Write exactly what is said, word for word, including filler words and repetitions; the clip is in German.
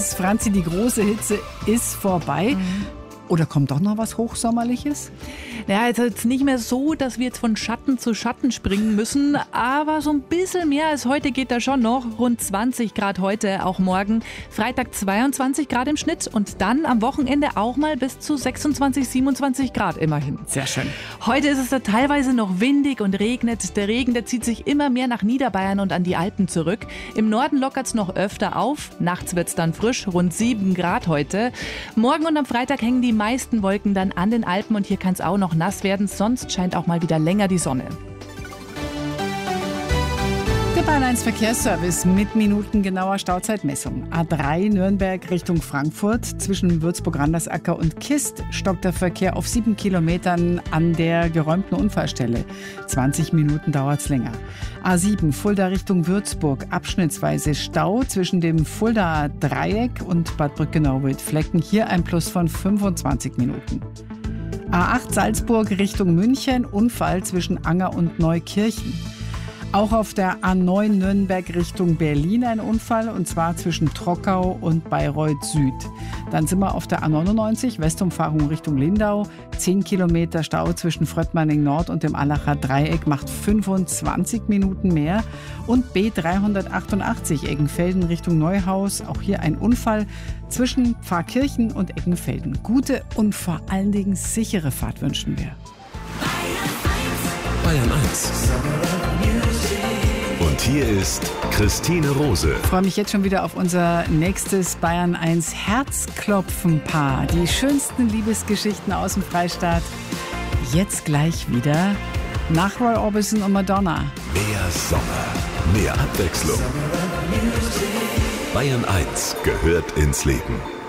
eins. Franzi, die große Hitze ist vorbei. Mhm. Oder kommt doch noch was Hochsommerliches? Ja, es ist jetzt nicht mehr so, dass wir jetzt von Schatten zu Schatten springen müssen, aber so ein bisschen mehr als heute geht da schon noch. Rund zwanzig Grad heute, auch morgen. Freitag zweiundzwanzig Grad im Schnitt und dann am Wochenende auch mal bis zu sechsundzwanzig, siebenundzwanzig Grad immerhin. Sehr schön. Heute ist es da teilweise noch windig und regnet. Der Regen, der zieht sich immer mehr nach Niederbayern und an die Alpen zurück. Im Norden lockert es noch öfter auf. Nachts wird es dann frisch, rund sieben Grad heute. Morgen und am Freitag hängen die meisten Wolken dann an den Alpen und hier kann es auch noch nass werden, sonst scheint auch mal wieder länger die Sonne. Der Bayern eins Verkehrsservice mit minutengenauer Stauzeitmessung. A drei Nürnberg Richtung Frankfurt. Zwischen Würzburg-Randersacker und Kist stockt der Verkehr auf sieben Kilometern an der geräumten Unfallstelle. zwanzig Minuten dauert es länger. A sieben Fulda Richtung Würzburg. Abschnittsweise Stau zwischen dem Fuldaer Dreieck und Bad Brückenau-Wildflecken. Hier ein Plus von fünfundzwanzig Minuten. A acht Salzburg Richtung München. Unfall zwischen Anger und Neukirchen. Auch auf der A neun Nürnberg Richtung Berlin ein Unfall, und zwar zwischen Trockau und Bayreuth Süd. Dann sind wir auf der A neunundneunzig Westumfahrung Richtung Lindau. zehn Kilometer Stau zwischen Fröttmanning Nord und dem Allacher Dreieck macht fünfundzwanzig Minuten mehr. Und B dreihundertachtundachtzig Eggenfelden Richtung Neuhaus. Auch hier ein Unfall zwischen Pfarrkirchen und Eggenfelden. Gute und vor allen Dingen sichere Fahrt wünschen wir. Bayern eins. Und hier ist Christine Rose. Ich freue mich jetzt schon wieder auf unser nächstes Bayern eins Herzklopfen-Paar. Die schönsten Liebesgeschichten aus dem Freistaat. Jetzt gleich wieder nach Roy Orbison und Madonna. Mehr Sommer, mehr Abwechslung. Bayern eins gehört ins Leben.